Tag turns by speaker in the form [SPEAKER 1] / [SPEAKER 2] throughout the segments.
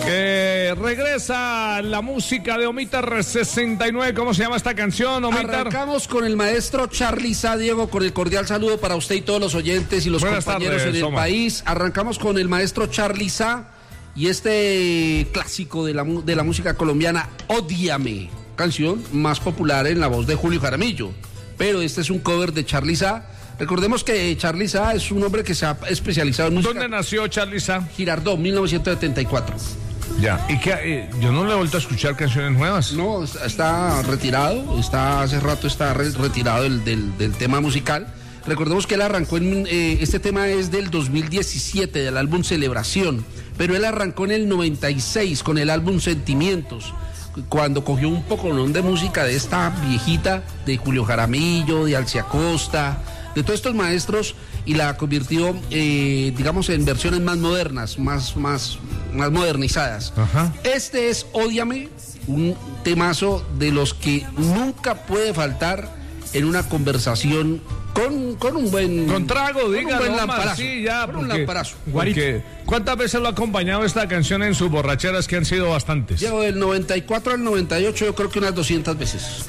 [SPEAKER 1] Regresa la música de Omitar 69. ¿Cómo se llama esta canción, Omitar?
[SPEAKER 2] Arrancamos con el maestro Charly Sá, Diego, con el cordial saludo para usted y todos los oyentes y los compañeros en el país. Arrancamos con el maestro Charly Sá y este clásico de la música colombiana, Ódiame, canción más popular en la voz de Julio Jaramillo. Pero este es un cover de Charly Sá. Recordemos que Charly Sá es un hombre que se ha especializado en música.
[SPEAKER 1] ¿Dónde nació Charly Sá?
[SPEAKER 2] Girardot, 1974.
[SPEAKER 1] Ya, y que yo no le he vuelto a escuchar canciones nuevas.
[SPEAKER 2] No, está retirado, hace rato está retirado del tema musical. Recordemos que él arrancó este tema es del 2017, del álbum Celebración, pero él arrancó en el 96 con el álbum Sentimientos, cuando cogió un poconón de música de esta viejita, de Julio Jaramillo, de Alcia Costa, de todos estos maestros, y la convirtió, digamos, en versiones más modernas, más modernizadas. Ajá. Este es Ódiame, un temazo de los que nunca puede faltar en una conversación con un buen...
[SPEAKER 1] Con trago, dígalo.
[SPEAKER 2] Un buen lamparazo.
[SPEAKER 1] Sí, ya,
[SPEAKER 2] un lamparazo.
[SPEAKER 1] Porque, ¿cuántas veces lo ha acompañado esta canción en sus borracheras, que han sido bastantes?
[SPEAKER 2] Llego del 94 al 98, yo creo que unas 200 veces.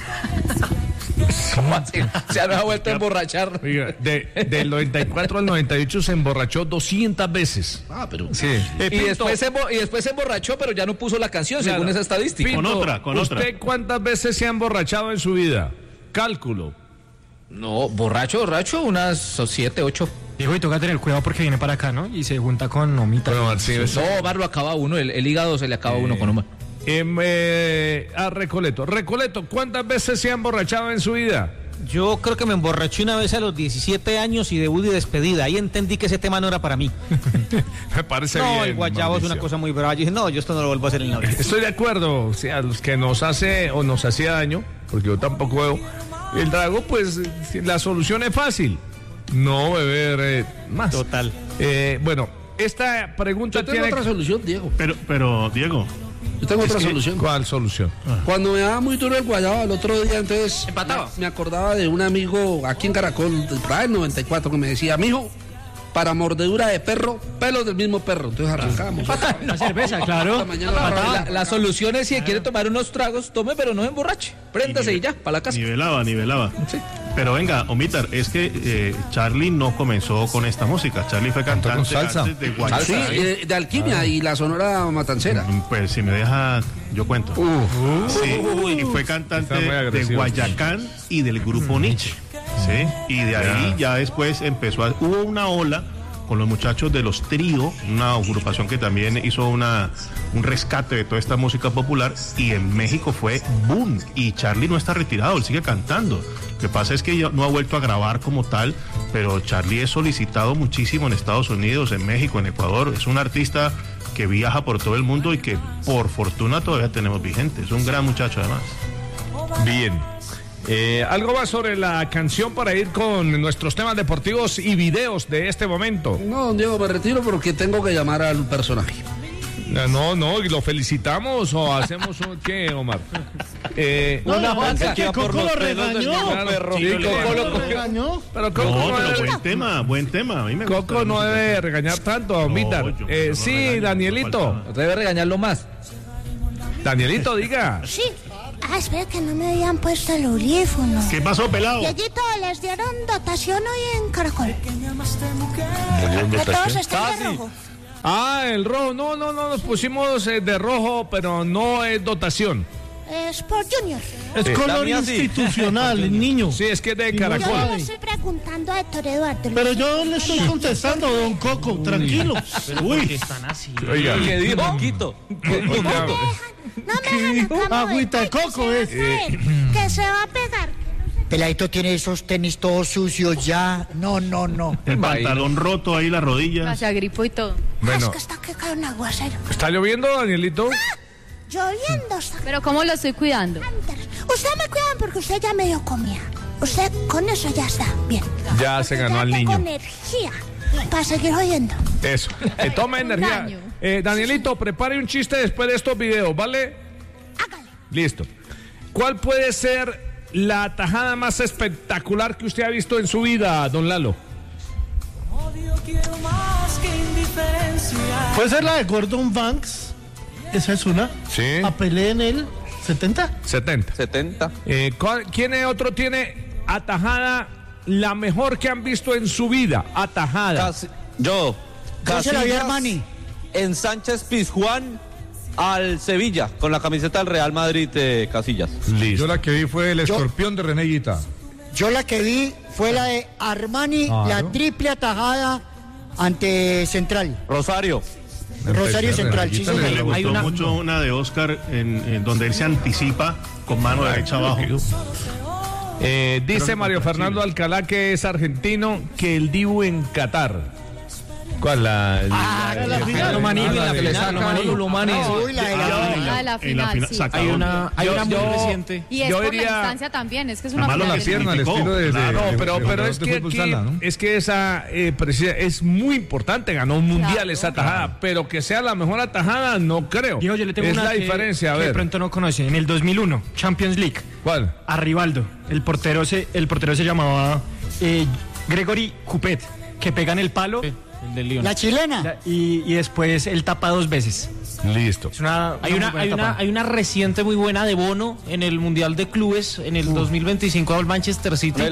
[SPEAKER 3] ¿Cómo así? Se ha vuelto a emborrachar.
[SPEAKER 1] Oiga, del 94 al 98 se emborrachó 200 veces.
[SPEAKER 2] Ah, pero...
[SPEAKER 1] Sí.
[SPEAKER 3] Y después se emborrachó, pero ya no puso la canción, claro, según esa estadística.
[SPEAKER 1] Pinto, con otra. ¿Usted cuántas veces se ha emborrachado en su vida? Cálculo.
[SPEAKER 3] No, borracho, unas 7, 8.
[SPEAKER 4] Diego, y toca tener cuidado porque viene para acá, ¿no? Y se junta con Omita.
[SPEAKER 1] Bueno, sí,
[SPEAKER 3] no, Omar lo acaba uno, el hígado se le acaba uno con Omar.
[SPEAKER 1] A Recoleto, ¿cuántas veces se ha emborrachado en su vida?
[SPEAKER 5] Yo creo que me emborraché una vez a los 17 años y debut y despedida. Ahí entendí que ese tema no era para mí.
[SPEAKER 1] Me parece
[SPEAKER 5] bien.
[SPEAKER 1] No,
[SPEAKER 5] el guayabo es una cosa muy brava. Yo dije, no, yo esto no lo vuelvo a hacer en la vida.
[SPEAKER 1] Estoy de acuerdo. O sea, a los que nos hace o nos hacía daño, porque yo tampoco veo el trago, pues la solución es fácil. No beber más.
[SPEAKER 5] Total.
[SPEAKER 1] Bueno, esta pregunta
[SPEAKER 2] tiene otra solución, Diego.
[SPEAKER 6] Pero Diego...
[SPEAKER 2] Yo tengo otra solución.
[SPEAKER 1] ¿Cuál solución?
[SPEAKER 2] Cuando me daba muy duro el guayabo el otro día, entonces
[SPEAKER 3] empataba.
[SPEAKER 2] Me acordaba de un amigo aquí en Caracol, del 94, que me decía, mijo, para mordedura de perro, pelos del mismo perro. Entonces arrancamos.
[SPEAKER 5] La cerveza, claro.
[SPEAKER 3] La solución es, si quiere tomar unos tragos, tome, pero no se emborrache. Préndase y ya, para la casa.
[SPEAKER 6] Nivelaba. Sí. Pero venga, Omitar, es que Charly no comenzó con esta música. Charly fue cantante
[SPEAKER 1] con salsa.
[SPEAKER 6] Antes de Guayacán.
[SPEAKER 2] Sí, de Alquimia y la Sonora Matancera.
[SPEAKER 6] Pues si me deja, yo cuento. Y fue cantante de Guayacán y del grupo Nietzsche. ¿Sí? Y de ahí ya después hubo una ola con los muchachos de Los Trío, una agrupación que también hizo un rescate de toda esta música popular, y en México fue boom, y Charly no está retirado, él sigue cantando. Lo que pasa es que no ha vuelto a grabar como tal, pero Charly es solicitado muchísimo en Estados Unidos, en México, en Ecuador. Es un artista que viaja por todo el mundo y que por fortuna todavía tenemos vigente. Es un gran muchacho además.
[SPEAKER 1] Bien. ¿Algo más sobre la canción para ir con nuestros temas deportivos y videos de este momento?
[SPEAKER 2] No, Diego, me retiro porque tengo que llamar al personaje.
[SPEAKER 1] No, y lo felicitamos o hacemos ¿qué, Omar?
[SPEAKER 7] Una banca que Coco lo regañó.
[SPEAKER 1] Lo regañó. Pero Coco
[SPEAKER 6] buen tema. A mí me
[SPEAKER 1] Coco
[SPEAKER 6] gusta
[SPEAKER 1] no debe regañar tanto a Omitar. Sí, Danielito.
[SPEAKER 3] Debe regañarlo más.
[SPEAKER 1] Danielito, diga.
[SPEAKER 8] Sí. Espera, que no me habían puesto el audífono.
[SPEAKER 6] ¿Qué pasó, pelado?
[SPEAKER 8] Dieguito, les dieron dotación hoy en Caracol. Que todos están de rojo.
[SPEAKER 1] El rojo. No, nos pusimos de rojo, pero no es dotación.
[SPEAKER 8] Es por Junior.
[SPEAKER 7] Es color institucional, niño.
[SPEAKER 1] Sí, es que es de Caracol.
[SPEAKER 8] Yo le estoy preguntando a Héctor Eduardo.
[SPEAKER 7] Pero yo le estoy contestando, don Coco, tranquilo.
[SPEAKER 5] Uy, ¿qué están así?
[SPEAKER 1] Oiga.
[SPEAKER 3] ¿Qué dijo, Quito?
[SPEAKER 8] No me dejan
[SPEAKER 7] agüita de coco es.
[SPEAKER 8] Que se va a pegar.
[SPEAKER 9] Peladito tiene esos tenis todos sucios ya. No.
[SPEAKER 6] El pantalón roto ahí, la rodilla.
[SPEAKER 8] Se agripó y todo.
[SPEAKER 1] Bueno.
[SPEAKER 8] Es que está que cae un aguacero.
[SPEAKER 1] ¿Está lloviendo, Danielito?
[SPEAKER 8] Lloviendo está.
[SPEAKER 10] Pero ¿cómo lo estoy cuidando?
[SPEAKER 8] Usted me cuida porque usted ya medio comía. Usted con eso ya está bien.
[SPEAKER 1] Ya se ganó al niño.
[SPEAKER 8] Con energía para seguir oyendo.
[SPEAKER 1] Eso. Toma energía. Danielito, prepare un chiste después de estos videos, ¿vale?
[SPEAKER 8] Hágale.
[SPEAKER 1] Listo. ¿Cuál puede ser la tajada más espectacular que usted ha visto en su vida, don Lalo?
[SPEAKER 7] Puede ser la de Gordon Banks.
[SPEAKER 10] Esa es una.
[SPEAKER 1] Sí.
[SPEAKER 10] A Pelé en el 70.
[SPEAKER 7] 70.
[SPEAKER 1] ¿Quién otro tiene atajada la mejor que han visto en su vida? Atajada.
[SPEAKER 7] Yo
[SPEAKER 9] se la vi a Armani.
[SPEAKER 7] En Sánchez Pizjuán al Sevilla con la camiseta del Real Madrid, Casillas.
[SPEAKER 1] Listo.
[SPEAKER 11] Yo la que vi fue el escorpión de René Higuita.
[SPEAKER 9] Yo la que vi fue la de Armani, la triple atajada ante Central.
[SPEAKER 7] Rosario
[SPEAKER 9] Central, sí, señor.
[SPEAKER 6] Me gustó mucho una de Oscar en donde él se anticipa con mano derecha abajo.
[SPEAKER 1] Dice Mario Fernando Alcalá, que es argentino, que el Dibu en Qatar. ¿Cuál? La
[SPEAKER 10] final.
[SPEAKER 12] La final, sí.
[SPEAKER 4] Hay una muy reciente.
[SPEAKER 12] Y es por la instancia también, es que es una
[SPEAKER 11] malo la pierna, el estilo de
[SPEAKER 1] pero es que es que esa es muy importante, ganó un mundial esa atajada, pero que sea la mejor atajada no creo.
[SPEAKER 4] Yo le tengo
[SPEAKER 1] es
[SPEAKER 4] una
[SPEAKER 1] la diferencia, a ver.
[SPEAKER 4] Que de pronto no conocen. En el 2001, Champions League.
[SPEAKER 1] ¿Cuál?
[SPEAKER 4] A Rivaldo. El portero se llamaba Gregory Coupet, que pega en el palo.
[SPEAKER 5] El del Lyon.
[SPEAKER 9] La chilena.
[SPEAKER 4] Y después él tapa 2 veces.
[SPEAKER 1] Listo.
[SPEAKER 5] Hay una reciente muy buena de Bono en el Mundial de Clubes en el 2025 al Manchester City.
[SPEAKER 7] Con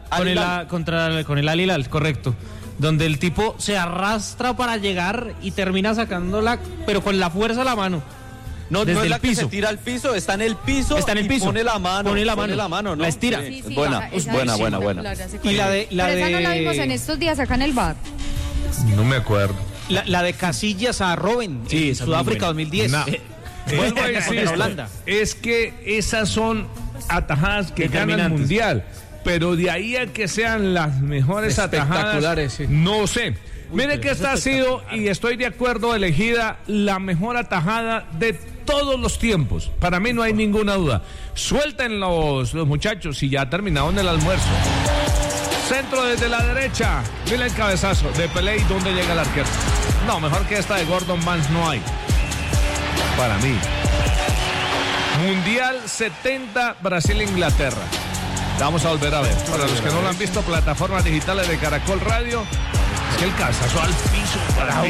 [SPEAKER 5] el Al Hilal, correcto. Donde el tipo se arrastra para llegar y termina sacándola, pero con la fuerza de la mano.
[SPEAKER 7] No
[SPEAKER 5] desde
[SPEAKER 7] es la
[SPEAKER 5] el piso.
[SPEAKER 7] que se tira al piso, está en el piso.
[SPEAKER 5] Pone
[SPEAKER 7] la mano, ¿no?
[SPEAKER 5] La estira.
[SPEAKER 12] Sí,
[SPEAKER 7] buena.
[SPEAKER 12] Y la de esa no la vimos en estos días acá en el bar.
[SPEAKER 1] No me acuerdo.
[SPEAKER 5] La de Casillas a Robben, en Sudáfrica 2010.
[SPEAKER 1] Vuelvo a decir,
[SPEAKER 5] Holanda.
[SPEAKER 1] es que esas son atajadas que ganan el mundial, pero de ahí a que sean las mejores atajadas,
[SPEAKER 3] sí.
[SPEAKER 1] no sé. Mire que esta ha sido, y estoy de acuerdo, elegida la mejor atajada de todos los tiempos. Para mí no hay ninguna duda. Suelten los muchachos y ya terminaron el almuerzo. Centro desde la derecha. Mira el cabezazo de Pelé y dónde llega el arquero. No, mejor que esta de Gordon Banks no hay. Para mí. Mundial 70, Brasil-Inglaterra. Vamos a volver a ver. Para los que no lo han visto, plataformas digitales de Caracol Radio. Es que el cabezazo al piso.
[SPEAKER 6] Claro.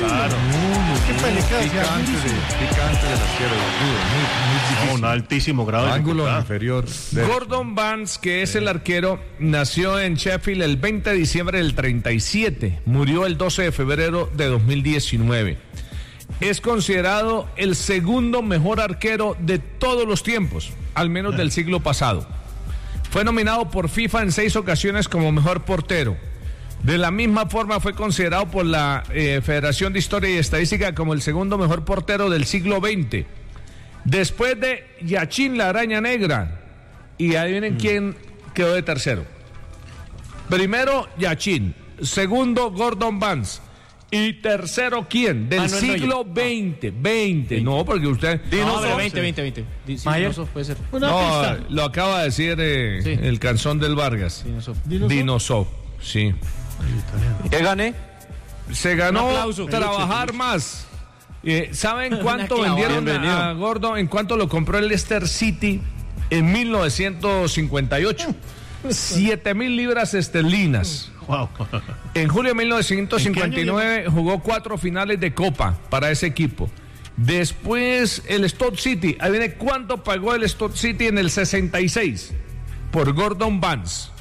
[SPEAKER 11] Picante del arquero. Muy difícil.
[SPEAKER 6] Un altísimo grado de
[SPEAKER 11] ángulo
[SPEAKER 6] dificultad.
[SPEAKER 11] inferior.
[SPEAKER 1] Gordon Banks, que es el arquero, nació en Sheffield el 20 de diciembre del 37. Murió el 12 de febrero de 2019. Es considerado el segundo mejor arquero de todos los tiempos, al menos del siglo pasado. Fue nominado por FIFA en 6 ocasiones como mejor portero. De la misma forma fue considerado por la Federación de Historia y Estadística como el segundo mejor portero del siglo XX. Después de Yachín la Araña Negra. Y adivinen quién quedó de tercero. Primero Yachín, segundo Gordon Banks y tercero ¿quién? Del siglo XX. 20. No, porque usted...
[SPEAKER 5] No, 20. Dinosof puede ser.
[SPEAKER 1] No, lo acaba de decir el canzón del Vargas. Dinosof, sí.
[SPEAKER 7] ¿Qué gané?
[SPEAKER 1] Se ganó trabajar más. ¿Saben cuánto vendieron a Gordon? ¿En cuánto lo compró el Leicester City en 1958? 7,000 libras esterlinas.
[SPEAKER 6] Wow.
[SPEAKER 1] En julio de 1959 jugó 4 finales de Copa para ese equipo. Después el Stoke City. Adivinen cuánto pagó el Stoke City en el 66 por Gordon Banks.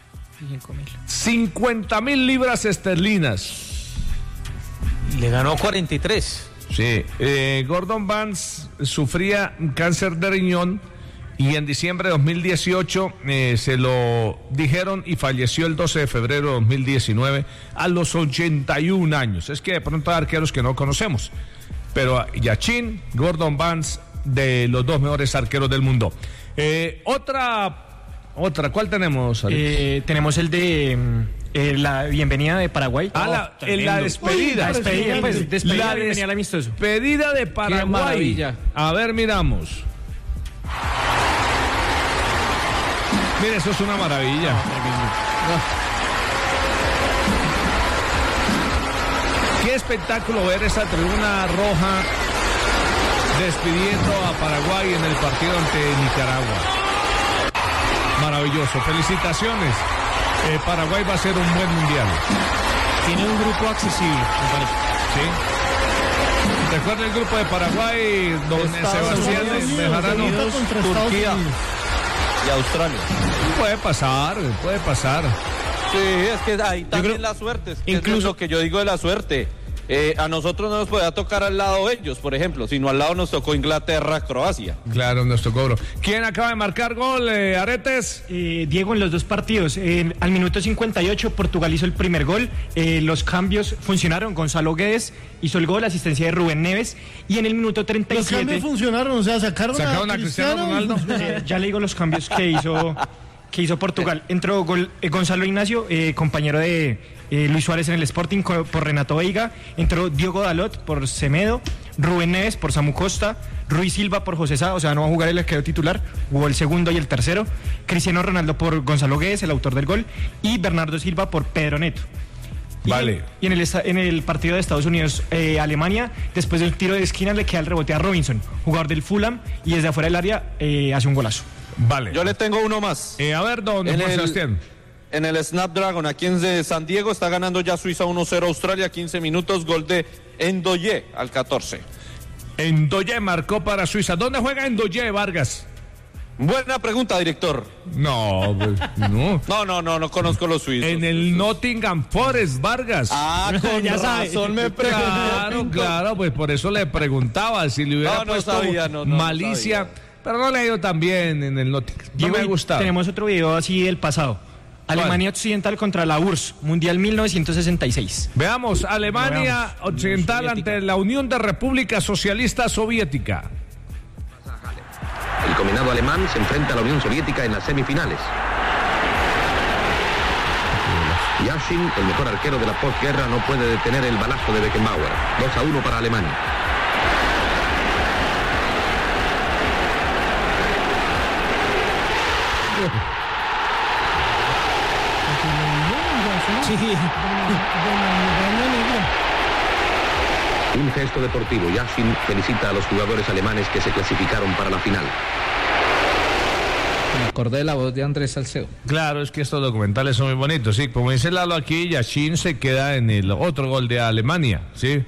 [SPEAKER 1] 50,000 libras esterlinas.
[SPEAKER 5] Le ganó 43.
[SPEAKER 1] Sí, Gordon Banks sufría cáncer de riñón y en diciembre de 2018 se lo dijeron y falleció el 12 de febrero de 2019 a los 81 años. Es que de pronto hay arqueros que no conocemos, pero Yachín, Gordon Banks, de los 2 mejores arqueros del mundo. Otra, ¿cuál tenemos, Alex?
[SPEAKER 4] Tenemos el de la bienvenida de Paraguay.
[SPEAKER 1] La despedida.
[SPEAKER 4] Despedida al amistoso.
[SPEAKER 1] Despedida de Paraguay. A ver, miramos. Mire, eso es una maravilla. Qué espectáculo ver esa tribuna roja despidiendo a Paraguay en el partido ante Nicaragua. Maravilloso, felicitaciones. Paraguay va a ser un buen mundial.
[SPEAKER 5] Tiene un grupo accesible, me parece.
[SPEAKER 1] Sí. Recuerda el grupo de Paraguay, don Sebastián Bejarano.
[SPEAKER 7] Turquía y Australia.
[SPEAKER 1] Puede pasar.
[SPEAKER 7] Sí, es que ahí también la suerte. Es que incluso es lo que yo digo de la suerte. A nosotros no nos podía tocar al lado ellos, por ejemplo, sino al lado nos tocó Inglaterra, Croacia.
[SPEAKER 1] Claro, nos tocó, bro. ¿Quién acaba de marcar gol, Aretes?
[SPEAKER 4] Diego, en los dos partidos. Al minuto 58, Portugal hizo el primer gol. Los cambios funcionaron. Gonzalo Guedes hizo el gol, asistencia de Rubén Neves. Y en el minuto 37...
[SPEAKER 10] Los cambios funcionaron, o sea, sacaron
[SPEAKER 1] a Cristiano Ronaldo.
[SPEAKER 4] Ya le digo los cambios que hizo Portugal. Entró Gonzalo Ignacio, compañero de Luis Suárez en el Sporting por Renato Veiga. Entró Diogo Dalot por Semedo, Rubén Neves por Samu Costa, Ruiz Silva por José Sá, o sea, no va a jugar el arquero titular, jugó el segundo y el tercero, Cristiano Ronaldo por Gonzalo Guedes, el autor del gol, y Bernardo Silva por Pedro Neto.
[SPEAKER 1] Vale.
[SPEAKER 4] Y en el partido de Estados Unidos, Alemania, después de un tiro de esquina le queda el rebote a Robinson, jugador del Fulham, y desde afuera del área hace un golazo.
[SPEAKER 1] Vale.
[SPEAKER 7] Yo le tengo uno más.
[SPEAKER 1] A ver, don Sebastián.
[SPEAKER 7] En el Snapdragon, aquí en San Diego, está ganando ya Suiza 1-0 Australia, 15 minutos, gol de Ndoye al 14.
[SPEAKER 1] Ndoye marcó para Suiza. ¿Dónde juega Ndoye, Vargas?
[SPEAKER 7] Buena pregunta, director.
[SPEAKER 1] No, pues, no.
[SPEAKER 7] No conozco los suizos.
[SPEAKER 1] En el Nottingham Forest, Vargas.
[SPEAKER 7] Con
[SPEAKER 5] ya
[SPEAKER 7] razón me preguntó.
[SPEAKER 1] Claro, pues por eso le preguntaba si le hubiera puesto malicia.
[SPEAKER 7] Sabía.
[SPEAKER 1] Pero no le ha ido tan bien en el Nottingham. No me gusta.
[SPEAKER 4] Tenemos otro video así del pasado. Alemania Occidental contra la URSS, Mundial 1966.
[SPEAKER 1] Veamos, Alemania Occidental ante la Unión de República Socialista Soviética.
[SPEAKER 13] El combinado alemán se enfrenta a la Unión Soviética en las semifinales. Yashin, el mejor arquero de la posguerra, no puede detener el balazo de Beckenbauer. 2-1 para Alemania. Un gesto deportivo. Yashin felicita a los jugadores alemanes que se clasificaron para la final.
[SPEAKER 3] Me acordé de la voz de Andrés Salcedo.
[SPEAKER 1] Claro, es que estos documentales son muy bonitos, sí. Como dice Lalo aquí, Yashin se queda en el otro gol de Alemania, sí.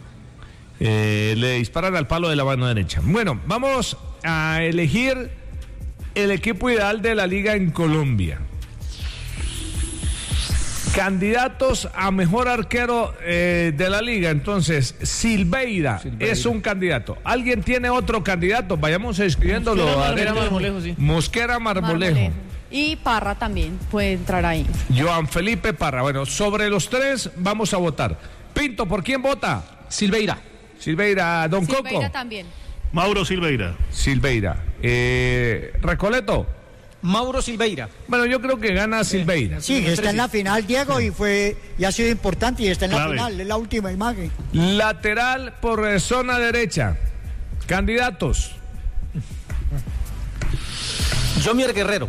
[SPEAKER 1] Le disparan al palo de la mano derecha. Bueno, vamos a elegir el equipo ideal de la liga en Colombia. Candidatos a mejor arquero de la liga. Entonces, Silveira es un candidato. ¿Alguien tiene otro candidato? Vayamos escribiéndolo. Mosquera Marmolejo.
[SPEAKER 12] Y Parra también puede entrar ahí.
[SPEAKER 1] Joan Felipe Parra. Bueno, sobre los tres vamos a votar. Pinto, ¿por quién vota?
[SPEAKER 3] Silveira,
[SPEAKER 1] don Coco.
[SPEAKER 12] Silveira también.
[SPEAKER 6] Mauro Silveira.
[SPEAKER 1] Recoleto.
[SPEAKER 5] Mauro Silveira.
[SPEAKER 1] Bueno, yo creo que gana Silveira.
[SPEAKER 9] Sí, está en la final, Diego, y ha sido importante y está en la final, es la última imagen.
[SPEAKER 1] Lateral por zona derecha. Candidatos.
[SPEAKER 5] Jomier Guerrero.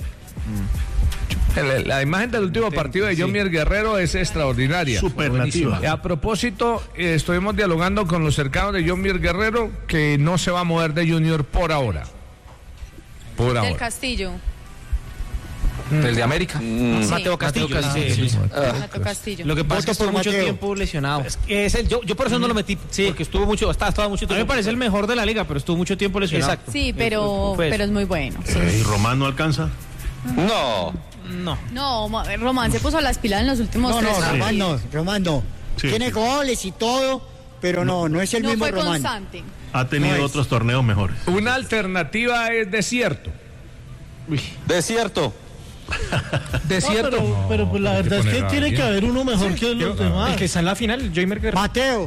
[SPEAKER 1] La imagen del último partido de Jomier Guerrero es extraordinaria.
[SPEAKER 6] Superlativa.
[SPEAKER 1] A propósito, estuvimos dialogando con los cercanos de Jomier Guerrero, que no se va a mover de Junior por ahora.
[SPEAKER 12] Del Castillo.
[SPEAKER 3] el de América.
[SPEAKER 5] Mateo Castillo.
[SPEAKER 12] Mateo Castillo.
[SPEAKER 5] Lo que pasa es que estuvo mucho tiempo lesionado. Yo por eso no lo metí, porque estaba mucho tiempo. A mí me parece el mejor de la liga, pero estuvo mucho tiempo lesionado.
[SPEAKER 12] Exacto. Sí, pero es muy bueno. Sí.
[SPEAKER 6] ¿Y Román no alcanza?
[SPEAKER 7] No,
[SPEAKER 12] Román se puso las pilas en los últimos 3 años.
[SPEAKER 9] Román no.
[SPEAKER 6] Sí.
[SPEAKER 9] Tiene goles y todo, pero no es el mismo Román.
[SPEAKER 12] Constante.
[SPEAKER 6] Ha tenido otros torneos mejores.
[SPEAKER 1] Una alternativa es Desierto.
[SPEAKER 7] Desierto.
[SPEAKER 10] Pero pues la verdad es que tiene que haber uno mejor que los demás.
[SPEAKER 4] El que está en la final, Joimer Guerrero.
[SPEAKER 9] Mateo.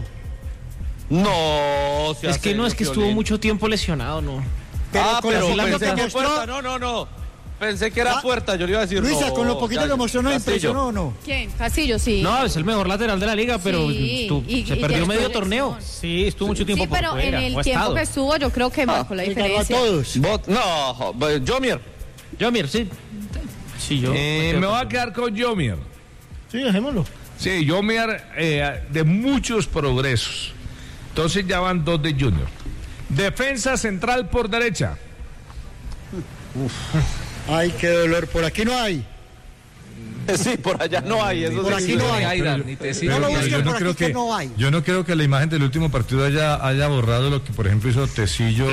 [SPEAKER 7] No,
[SPEAKER 5] es que no, es que estuvo mucho tiempo lesionado, no.
[SPEAKER 9] Pero
[SPEAKER 7] pensé que Puerta, no. Pensé que era Puerta, yo le iba a decir
[SPEAKER 9] Luisa, con lo poquito que mostró, ¿no impresionó o no?
[SPEAKER 12] ¿Quién? Castillo, sí.
[SPEAKER 5] No, es el mejor lateral de la liga, pero se perdió medio torneo.
[SPEAKER 12] Sí,
[SPEAKER 5] estuvo mucho tiempo por fuera.
[SPEAKER 12] Sí, pero en el tiempo que estuvo, yo creo que marcó la diferencia.
[SPEAKER 9] A todos.
[SPEAKER 7] No, Jomier,
[SPEAKER 5] sí. Sí, yo.
[SPEAKER 1] Me voy a quedar con Jomier.
[SPEAKER 10] Sí, dejémoslo.
[SPEAKER 1] Sí, Jomier de muchos progresos. Entonces ya van 2 de Junior. Defensa central por derecha.
[SPEAKER 9] Ay, qué dolor. Por aquí no hay.
[SPEAKER 7] Sí, por allá no hay. Eso
[SPEAKER 9] Por aquí no hay. No lo busquen, por aquí que no hay.
[SPEAKER 11] Yo no creo que la imagen del último partido haya borrado lo que, por ejemplo, hizo Tecillo.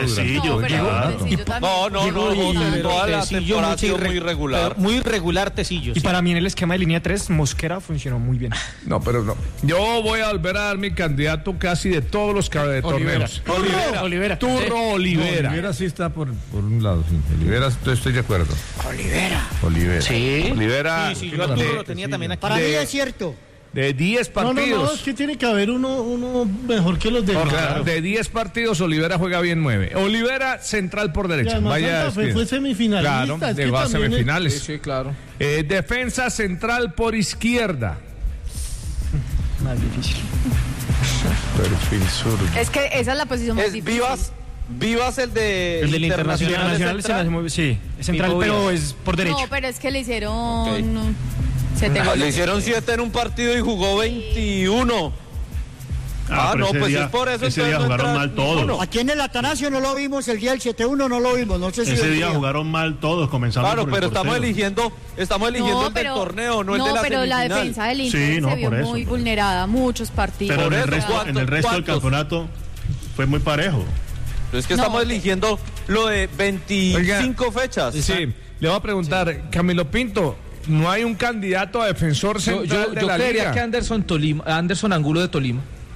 [SPEAKER 7] Toda la temporada ha sido muy irregular.
[SPEAKER 5] Muy irregular Tecillo.
[SPEAKER 4] Y para mí en el esquema de línea 3, Mosquera funcionó muy bien.
[SPEAKER 1] No, pero no. Yo voy a volver a dar mi candidato casi de todos los torneos.
[SPEAKER 5] Olivera.
[SPEAKER 1] Turro Olivera.
[SPEAKER 11] Olivera sí está por un lado. Sí. Olivera, estoy de acuerdo. Olivera.
[SPEAKER 3] Sí.
[SPEAKER 1] Olivera.
[SPEAKER 5] Sí, yo a Turro lo tenía también aquí.
[SPEAKER 9] Para mí es cierto.
[SPEAKER 1] De 10 partidos.
[SPEAKER 10] No, es que tiene que haber uno mejor que los demás.
[SPEAKER 1] Claro. De 10 partidos, Olivera juega bien 9. Olivera, central por derecha.
[SPEAKER 10] Vaya, fue semifinalista.
[SPEAKER 1] Claro, llegó a semifinales.
[SPEAKER 3] Sí, claro.
[SPEAKER 1] Defensa central por izquierda.
[SPEAKER 4] Más difícil.
[SPEAKER 11] Perfil zurdo.
[SPEAKER 12] Es que esa es la posición más difícil.
[SPEAKER 7] Vivas el del
[SPEAKER 4] Internacional se me hace muy... Sí, es central, pero es por derecho.
[SPEAKER 12] No, pero es que le hicieron...
[SPEAKER 7] Okay.
[SPEAKER 12] Le
[SPEAKER 7] hicieron 7 en un partido y jugó 21.
[SPEAKER 6] Pues es por eso. Ese día jugaron mal todos.
[SPEAKER 9] Aquí en el Atanasio no lo vimos, el día del 7-1 no lo vimos. No sé si
[SPEAKER 6] ese día jugaron mal todos, comenzando
[SPEAKER 7] por
[SPEAKER 6] el
[SPEAKER 7] pero estamos eligiendo el del torneo, no el de la
[SPEAKER 12] pero
[SPEAKER 7] semifinal.
[SPEAKER 12] la defensa del Inter se vio muy vulnerada, muchos partidos.
[SPEAKER 6] Pero en el resto del campeonato fue muy parejo.
[SPEAKER 7] Pero es que estamos eligiendo lo de 25 fechas.
[SPEAKER 1] Sí, le voy a preguntar, Camilo Pinto, ¿no hay un candidato a defensor central de la
[SPEAKER 3] liga? Yo creería que Anderson Angulo de Tolima.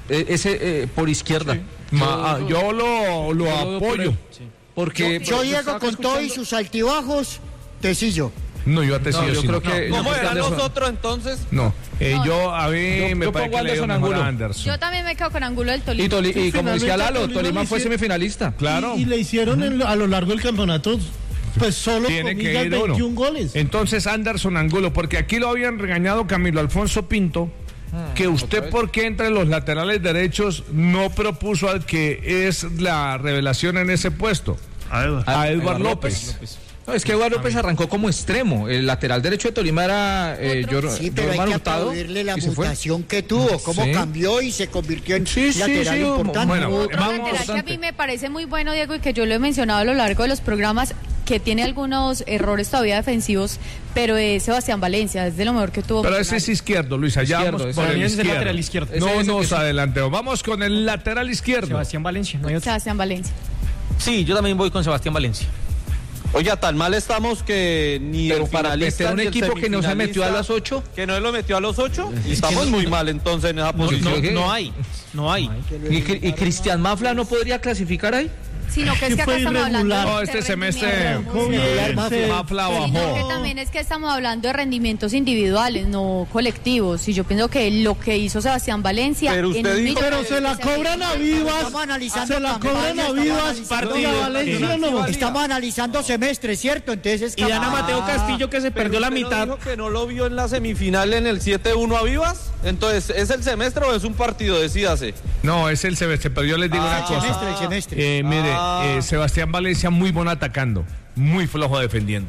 [SPEAKER 3] Ese por izquierda.
[SPEAKER 1] Sí. Yo lo apoyo.
[SPEAKER 3] Porque
[SPEAKER 9] yo llego con todo y sus altibajos, Tecillo.
[SPEAKER 1] No, yo a Tecillo
[SPEAKER 3] yo creo que...
[SPEAKER 7] ¿Cómo eran nosotros entonces?
[SPEAKER 1] No, a mí me parece que Anderson Angulo.
[SPEAKER 12] Yo también me quedo con Angulo del Tolima.
[SPEAKER 3] Y como decía Lalo, Tolima fue semifinalista.
[SPEAKER 1] Claro.
[SPEAKER 10] Y le hicieron a lo largo del campeonato... Pues solo
[SPEAKER 1] tiene que ir
[SPEAKER 10] 21 goles.
[SPEAKER 1] Entonces Anderson Angulo, porque aquí lo habían regañado Camilo Alfonso Pinto, que usted por qué entre los laterales derechos no propuso al que es la revelación en ese puesto, a Edward López.
[SPEAKER 3] No, es que Eduardo López arrancó como extremo. El lateral derecho de Tolima era
[SPEAKER 9] sí, pero hay que aplaudirle la mutación que tuvo, cómo cambió y se convirtió en lateral importante.
[SPEAKER 12] Bueno, otro lateral que a mí me parece muy bueno, Diego, y que yo lo he mencionado a lo largo de los programas, que tiene algunos errores todavía defensivos, pero es Sebastián Valencia, es de lo mejor que tuvo.
[SPEAKER 1] Pero ese es izquierdo, Luis, allá vamos por el
[SPEAKER 4] lateral izquierdo.
[SPEAKER 1] No nos adelantemos, vamos con el lateral izquierdo.
[SPEAKER 4] Sebastián Valencia, no hay otro.
[SPEAKER 12] Sebastián Valencia.
[SPEAKER 5] Sí, yo también voy con Sebastián Valencia.
[SPEAKER 7] Oiga, tan mal estamos que ni
[SPEAKER 3] pero
[SPEAKER 7] el
[SPEAKER 3] para meter un equipo que no se metió a las 8,
[SPEAKER 7] que no lo metió a los 8, estamos muy mal entonces en esa posición.
[SPEAKER 5] No hay.
[SPEAKER 3] ¿Y Cristian Mafla no podría clasificar ahí?
[SPEAKER 12] Sino que es que acá estamos hablando
[SPEAKER 1] de este semestre Mafla bajó.
[SPEAKER 12] Sino que también es que estamos hablando de rendimientos individuales, no colectivos. Y yo pienso que lo que hizo Sebastián Valencia...
[SPEAKER 7] Pero usted dijo...
[SPEAKER 10] Pero se la cobran a Vivas. Se la cobran a Vivas.
[SPEAKER 9] Estamos analizando semestres, ¿cierto? Entonces
[SPEAKER 5] y Ana Mateo Castillo, que se perdió la mitad.
[SPEAKER 7] Dijo que no lo vio en la semifinal en el 7-1 a Vivas. Entonces, ¿es el semestre o es un partido? Decídase.
[SPEAKER 1] No, es el semestre, pero yo les digo una cosa.
[SPEAKER 9] El semestre.
[SPEAKER 1] Mire, Sebastián Valencia muy bueno atacando, muy flojo defendiendo.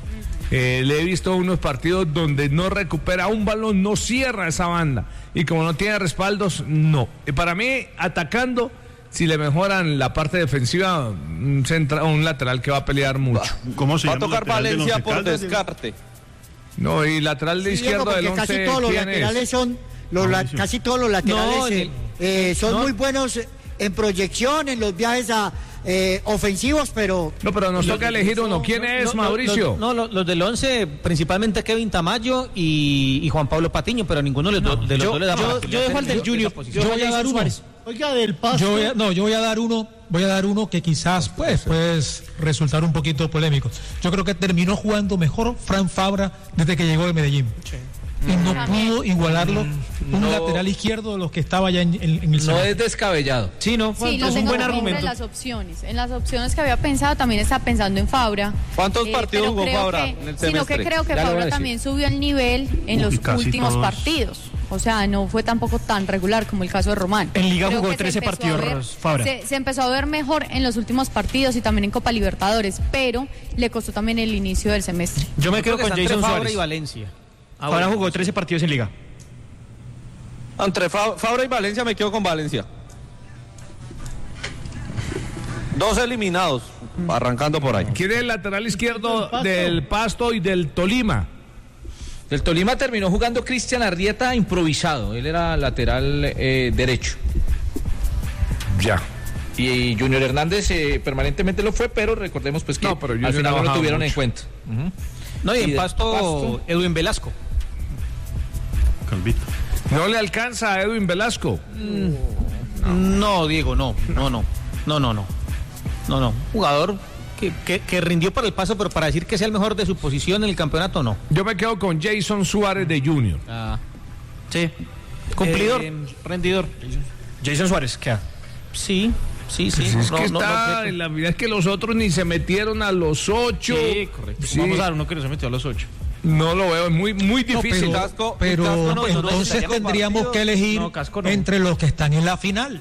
[SPEAKER 1] Le he visto unos partidos donde no recupera un balón, no cierra esa banda. Y como no tiene respaldos, no. Para mí, atacando, si le mejoran la parte defensiva, un lateral que va a pelear mucho.
[SPEAKER 6] ¿Cómo se
[SPEAKER 7] va a tocar Valencia por descarte?
[SPEAKER 1] No, y lateral de izquierdo del 11,
[SPEAKER 9] casi todos los laterales son casi todos los laterales son muy buenos en proyección, en los viajes ofensivos, pero...
[SPEAKER 1] No, pero nos toca elegir uno. ¿Quién es, Mauricio?
[SPEAKER 5] Los del 11, principalmente Kevin Tamayo y Juan Pablo Patiño, pero ninguno de los dos le da para...
[SPEAKER 14] Yo dejo al del Junior. Yo voy a dar uno.
[SPEAKER 10] Oiga, del Pasto.
[SPEAKER 14] Yo voy a dar uno que quizás puede resultar un poquito polémico. Yo creo que terminó jugando mejor Fran Fabra desde que llegó de Medellín. Sí. Y no pudo igualarlo un lateral izquierdo de los que estaba ya en el semestre.
[SPEAKER 3] No es descabellado.
[SPEAKER 12] Sí, lo tengo un buen argumento. En las opciones que había pensado, también estaba pensando en Fabra.
[SPEAKER 7] ¿Cuántos partidos jugó Fabra en el semestre?
[SPEAKER 12] Sino que creo que Fabra también subió el nivel en los últimos partidos. O sea, no fue tampoco tan regular como el caso de Román.
[SPEAKER 4] En Liga jugó 13 partidos, Fabra.
[SPEAKER 12] Se empezó a ver mejor en los últimos partidos y también en Copa Libertadores, pero le costó también el inicio del semestre.
[SPEAKER 5] Yo me quedo con Jason Fabra y Valencia.
[SPEAKER 4] Ahora jugó 13 partidos en Liga.
[SPEAKER 7] Entre Fabra y Valencia me quedo con Valencia. 2 eliminados, arrancando por ahí.
[SPEAKER 1] ¿Quién es el lateral izquierdo del Pasto y del Tolima?
[SPEAKER 3] Del Tolima terminó jugando Cristian Arrieta improvisado. Él era lateral derecho.
[SPEAKER 1] Ya.
[SPEAKER 3] Y Junior Hernández permanentemente lo fue, pero recordemos pues que al final no lo tuvieron en cuenta.
[SPEAKER 5] No, y en Pasto, Edwin Velasco.
[SPEAKER 6] Calvito.
[SPEAKER 1] ¿No le alcanza a Edwin Velasco?
[SPEAKER 5] No, Diego, no. Jugador que rindió para el Pasto, pero para decir que sea el mejor de su posición en el campeonato, no.
[SPEAKER 1] Yo me quedo con Jason Suárez de Junior.
[SPEAKER 5] Sí. Cumplidor, rendidor.
[SPEAKER 4] Jason Suárez, ¿qué?
[SPEAKER 5] Sí.
[SPEAKER 1] Es la verdad es que los otros ni se metieron a los 8.
[SPEAKER 5] Sí, correcto. Sí. Vamos a dar uno que no se metió a los 8.
[SPEAKER 1] No lo veo, es muy difícil.
[SPEAKER 14] Pero entonces tendríamos que elegir entre los que están en la final.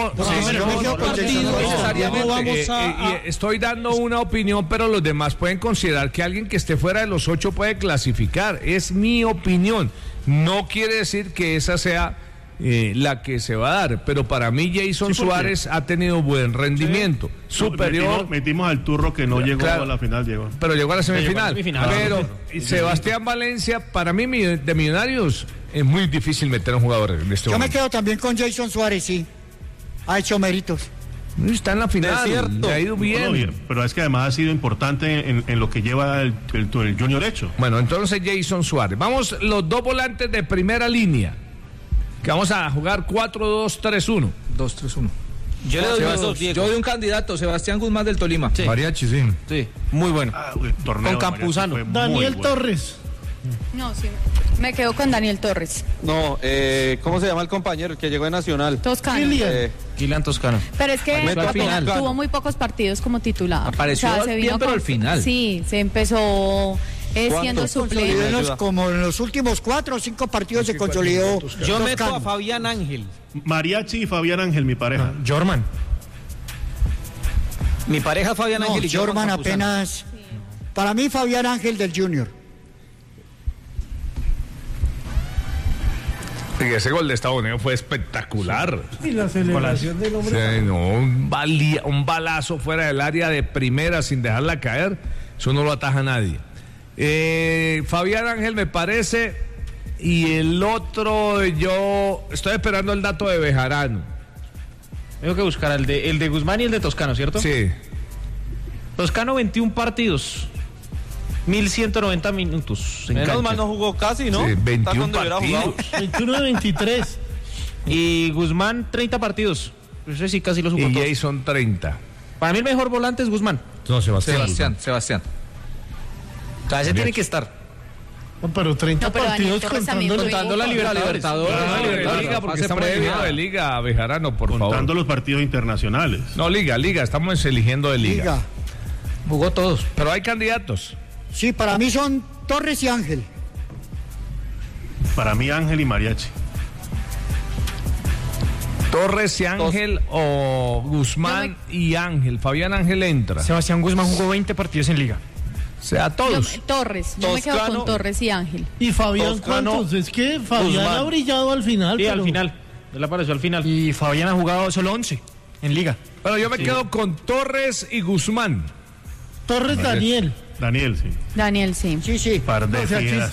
[SPEAKER 1] Estoy dando una opinión, pero los demás pueden considerar que alguien que esté fuera de los 8 puede clasificar. Es mi opinión. No quiere decir que esa sea la que se va a dar, pero para mí Jason Suárez ha tenido buen rendimiento, superior.
[SPEAKER 6] Metimos al Turro que no llegó a la final,
[SPEAKER 1] pero llegó a la semifinal. Pero Sebastián Valencia, para mí de Millonarios es muy difícil meter a un jugador en este momento.
[SPEAKER 9] Me quedo también con Jason Suárez, sí, ha hecho méritos.
[SPEAKER 1] Está en la final, le ha ido bien.
[SPEAKER 6] Pero es que además ha sido importante en lo que lleva el Junior hecho.
[SPEAKER 1] Bueno, entonces Jason Suárez. Vamos los dos volantes de primera línea, que vamos a jugar 4-2-3-1.
[SPEAKER 3] 2-3-1. Yo le doy yo doy un candidato, Sebastián Guzmán del Tolima.
[SPEAKER 1] Sí. Mariachi, sí.
[SPEAKER 3] Muy bueno.
[SPEAKER 5] Con Campuzano.
[SPEAKER 10] Daniel Torres.
[SPEAKER 12] No, sí. Me quedo con Daniel Torres.
[SPEAKER 7] No, ¿cómo se llama el compañero? El que llegó de Nacional.
[SPEAKER 12] Toscano.
[SPEAKER 3] Kilian Toscano.
[SPEAKER 12] Pero es que tuvo muy pocos partidos como titular.
[SPEAKER 3] Apareció pero al final.
[SPEAKER 12] Sí, se empezó siendo suplente.
[SPEAKER 9] Como en los últimos 4 o 5 partidos se consolidó.
[SPEAKER 5] Yo meto a Fabián Ángel.
[SPEAKER 6] Mariachi y Fabián Ángel, mi pareja.
[SPEAKER 4] Jorman.
[SPEAKER 5] Mi pareja Fabián Ángel y
[SPEAKER 9] Jorman apenas. Para mí Fabián Ángel del Junior.
[SPEAKER 1] Y ese gol de Estados Unidos fue espectacular.
[SPEAKER 10] Y la celebración del hombre.
[SPEAKER 1] Un balazo fuera del área de primera sin dejarla caer. Eso no lo ataja nadie. Fabián Ángel me parece. Y el otro, yo estoy esperando el dato de Bejarano.
[SPEAKER 5] Tengo que buscar el de Guzmán y el de Toscano, ¿cierto?
[SPEAKER 1] Sí.
[SPEAKER 5] Toscano 21 partidos. 1190 minutos.
[SPEAKER 7] Menos mal no jugó casi, ¿no?
[SPEAKER 1] Sí, 21 partidos.
[SPEAKER 10] 21 de 23.
[SPEAKER 5] Y Guzmán 30 partidos. Ese sí casi lo jugó.
[SPEAKER 1] Y
[SPEAKER 5] todo.
[SPEAKER 1] Jason 30.
[SPEAKER 5] Para mí el mejor volante es Guzmán.
[SPEAKER 1] No, Sebastián.
[SPEAKER 3] O sea, ese tiene que estar.
[SPEAKER 10] No, pero 30 partidos
[SPEAKER 3] contando la Libertadores.
[SPEAKER 1] Porque estamos eligiendo de Liga a Bejarano, por favor.
[SPEAKER 6] Contando los partidos internacionales.
[SPEAKER 1] No, Liga, estamos eligiendo de Liga.
[SPEAKER 3] Jugó todos.
[SPEAKER 1] Pero hay candidatos.
[SPEAKER 9] Sí, para mí son Torres y Ángel.
[SPEAKER 6] Para mí Ángel y Mariachi.
[SPEAKER 1] Torres y Ángel o Guzmán y Ángel. Fabián Ángel entra.
[SPEAKER 4] Sebastián Guzmán jugó 20 partidos en Liga.
[SPEAKER 1] O sea, todos.
[SPEAKER 12] Torres, yo me quedo con Torres y Ángel.
[SPEAKER 10] ¿Y Fabián cuántos? Es que Fabián ha brillado al final.
[SPEAKER 5] Sí, al final. Él apareció al final.
[SPEAKER 4] Y Fabián ha jugado solo 11 en Liga.
[SPEAKER 1] Pero yo me quedo con Torres y Guzmán.
[SPEAKER 10] Torres, Daniel,
[SPEAKER 12] sí.
[SPEAKER 9] Sí.
[SPEAKER 6] Par de fieras.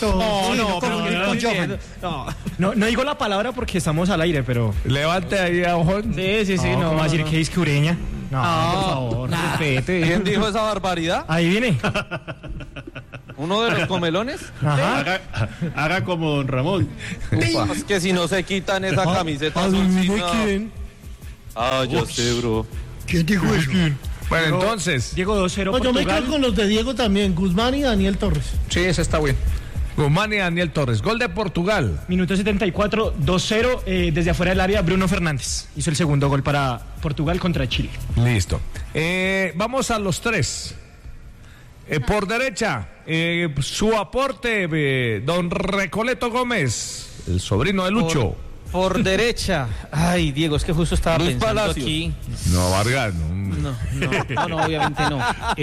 [SPEAKER 4] No digo la palabra porque estamos al aire, pero...
[SPEAKER 1] Levante ahí a ojón.
[SPEAKER 4] Sí, no. Va a decir que es Ureña. No, por favor, respete.
[SPEAKER 7] ¿Quién dijo esa barbaridad?
[SPEAKER 4] Ahí viene.
[SPEAKER 7] ¿Uno de los comelones?
[SPEAKER 6] Haga como don Ramón.
[SPEAKER 7] Es que si no se quitan esa camiseta azulcina.
[SPEAKER 10] ¿Quién?
[SPEAKER 7] Yo sé, bro.
[SPEAKER 9] ¿Quién dijo eso?
[SPEAKER 1] Bueno, entonces.
[SPEAKER 4] Diego 2-0 Portugal.
[SPEAKER 10] Yo me quedo con los de Diego también, Guzmán y Daniel Torres.
[SPEAKER 3] Sí, ese está bien.
[SPEAKER 1] Guzmán y Daniel Torres. Gol de Portugal.
[SPEAKER 4] Minuto 74, 2-0. Desde afuera del área, Bruno Fernández hizo el segundo gol para Portugal contra Chile.
[SPEAKER 1] Listo. Vamos a los 3. Por derecha, su aporte, don Recoleto Gómez, el sobrino de Lucho.
[SPEAKER 5] Por derecha. Ay, Diego, es que justo estaba
[SPEAKER 7] Luis
[SPEAKER 5] pensando
[SPEAKER 7] Palacios.
[SPEAKER 5] aquí.
[SPEAKER 1] No, Vargas,
[SPEAKER 5] No, obviamente no.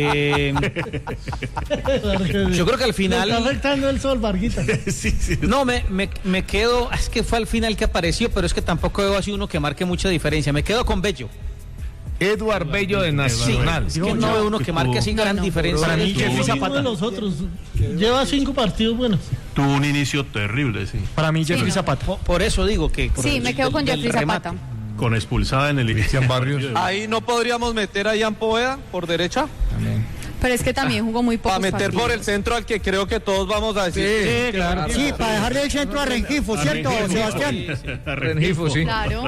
[SPEAKER 5] Yo creo que al final...
[SPEAKER 10] Me está afectando el sol, Varguita.
[SPEAKER 6] Sí.
[SPEAKER 5] No, me quedo... Es que fue al final que apareció, pero es que tampoco veo así uno que marque mucha diferencia. Me quedo con Bello.
[SPEAKER 1] Eduard Bello de Nacional.
[SPEAKER 5] Es que no veo uno que marque así gran diferencia.
[SPEAKER 10] Para mí que uno de los otros lleva 5 partidos buenos.
[SPEAKER 6] Tuvo un inicio terrible, sí.
[SPEAKER 4] Para mí, Jeffrey Zapata.
[SPEAKER 3] Por eso digo que...
[SPEAKER 12] Sí, me quedo con Jeffrey Zapata.
[SPEAKER 6] Con expulsada en el Cristian
[SPEAKER 11] Barrios.
[SPEAKER 7] Ahí no podríamos meter a Ian Poveda por derecha.
[SPEAKER 11] También.
[SPEAKER 12] Pero es que también jugó muy poco.
[SPEAKER 7] Para meter por el centro al que creo que todos vamos a decir.
[SPEAKER 9] Sí, claro. Sí, para dejarle el centro a Rengifo, ¿cierto, Sebastián?
[SPEAKER 11] Rengifo, sí.
[SPEAKER 12] Claro.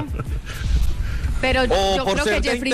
[SPEAKER 12] Pero yo creo que Jeffrey